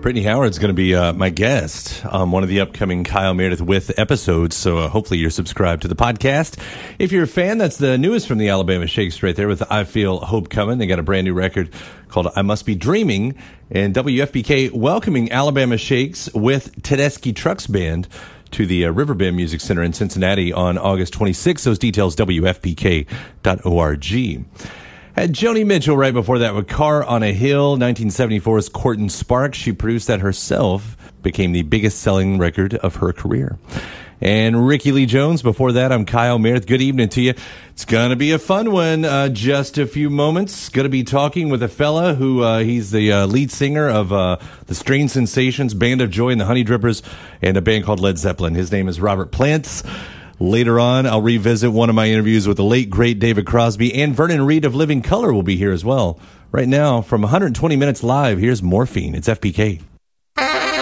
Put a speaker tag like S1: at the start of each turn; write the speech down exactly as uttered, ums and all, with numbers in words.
S1: Brittany Howard's going to be uh, my guest on one of the upcoming Kyle Meredith With episodes, so uh, hopefully you're subscribed to the podcast. If you're a fan, that's the newest from the Alabama Shakes right there with I Feel Hope Coming. They got a brand new record called I Must Be Dreaming, and W F P K welcoming Alabama Shakes with Tedeschi Trucks Band to the uh, Riverbend Music Center in Cincinnati on August twenty-sixth. Those details, W F P K dot org. Had Joni Mitchell right before that with Car on a Hill, nineteen seventy-four's Courtney Sparks. She produced that herself, became the biggest selling record of her career. And Ricky Lee Jones, before that, I'm Kyle Meredith. Good evening to you. It's going to be a fun one. Uh, just a few moments. Going to be talking with a fella who, uh, he's the uh, lead singer of uh, the Strange Sensations, Band of Joy and the Honey Drippers, and a band called Led Zeppelin. His name is Robert Plants. Later on, I'll revisit one of my interviews with the late, great David Crosby, and Vernon Reid of Living Colour will be here as well. Right now, from one hundred twenty minutes live, here's Morphine. It's F P K.